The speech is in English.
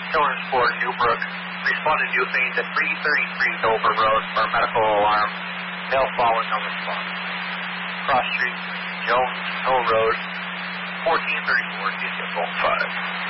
Children's Court, Newbrook. Responded Newfane to 333 Dover Road for a medical alarm. Male fallen, no response. Cross Street, Jones Hill Road, 1434, DCS 5.